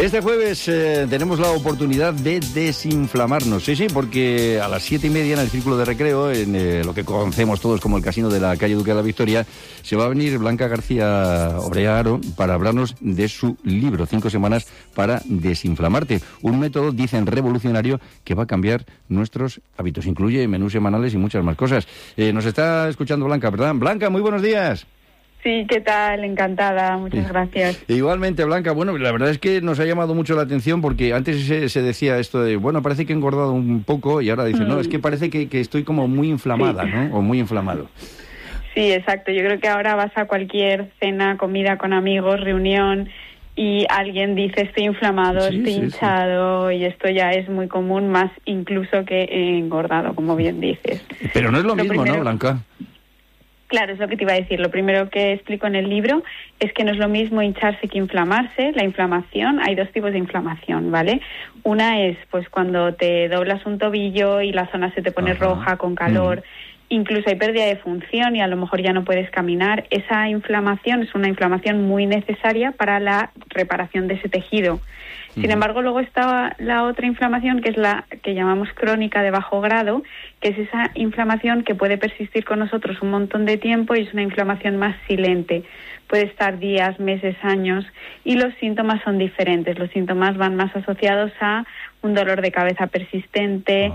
Este jueves tenemos la oportunidad de desinflamarnos, sí, porque a las 7:30 en el Círculo de Recreo, en lo que conocemos todos como el Casino de la calle Duque de la Victoria, se va a venir Blanca García Obrearo para hablarnos de su libro, 5 semanas para desinflamarte. Un método, dicen, revolucionario que va a cambiar nuestros hábitos. Incluye menús semanales y muchas más cosas. Nos está escuchando Blanca, ¿verdad? Blanca, muy buenos días. Sí, ¿qué tal? Encantada, muchas gracias. Igualmente, Blanca, bueno, la verdad es que nos ha llamado mucho la atención porque antes se decía esto de, bueno, parece que he engordado un poco y ahora dicen, no, es que parece que estoy como muy inflamada, sí, ¿no? O muy inflamado. Sí, exacto. Yo creo que ahora vas a cualquier cena, comida con amigos, reunión y alguien dice estoy inflamado, sí, estoy hinchado, y esto ya es muy común, más incluso que he engordado, como bien dices. Pero no es lo mismo, primero, ¿no, Blanca? Claro, es lo que te iba a decir. Lo primero que explico en el libro es que no es lo mismo hincharse que inflamarse. La inflamación, hay dos tipos de inflamación, ¿vale? Una es pues cuando te doblas un tobillo y la zona se te pone roja con calor, incluso hay pérdida de función y a lo mejor ya no puedes caminar. Esa inflamación es una inflamación muy necesaria para la reparación de ese tejido. Sin embargo, luego está la otra inflamación, que es la que llamamos crónica de bajo grado, que es esa inflamación que puede persistir con nosotros un montón de tiempo y es una inflamación más silente. Puede estar días, meses, años, y los síntomas son diferentes. Los síntomas van más asociados a un dolor de cabeza persistente,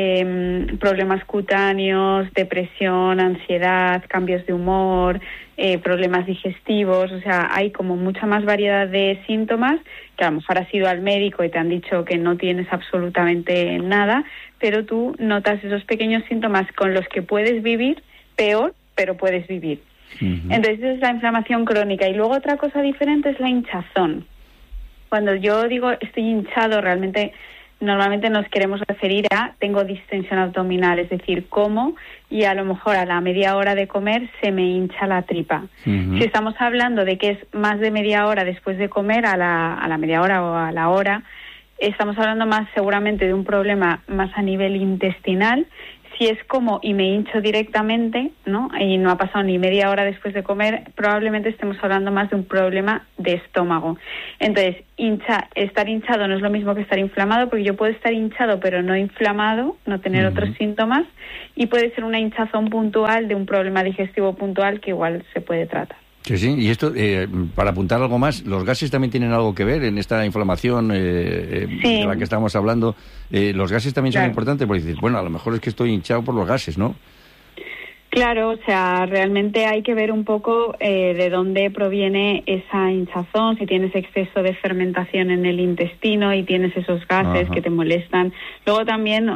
problemas cutáneos, depresión, ansiedad, cambios de humor, problemas digestivos. O sea, hay como mucha más variedad de síntomas que a lo mejor has ido al médico y te han dicho que no tienes absolutamente nada, pero tú notas esos pequeños síntomas con los que puedes vivir peor, pero puedes vivir. Entonces esa es la inflamación crónica. Y luego otra cosa diferente es la hinchazón. Cuando yo digo estoy hinchado, normalmente nos queremos referir a tengo distensión abdominal, es decir, como y a lo mejor a la media hora de comer se me hincha la tripa. Si estamos hablando de que es más de media hora después de comer, a la media hora o a la hora, estamos hablando más seguramente de un problema más a nivel intestinal. Si es como y me hincho directamente, ¿no? Y no ha pasado ni media hora después de comer, probablemente estemos hablando más de un problema de estómago. Entonces, estar hinchado no es lo mismo que estar inflamado, porque yo puedo estar hinchado pero no inflamado, no tener otros síntomas, y puede ser una hinchazón puntual de un problema digestivo puntual que igual se puede tratar. Sí, y esto, para apuntar algo más, ¿los gases también tienen algo que ver en esta inflamación de la que estamos hablando? Los gases también son importantes, porque dices, bueno, a lo mejor es que estoy hinchado por los gases, ¿no? Claro, o sea, realmente hay que ver un poco de dónde proviene esa hinchazón, si tienes exceso de fermentación en el intestino y tienes esos gases que te molestan. Luego también,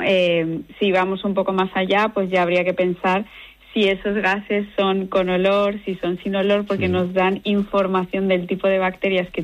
si vamos un poco más allá, pues ya habría que pensar si esos gases son con olor, si son sin olor, porque nos dan información del tipo de bacterias que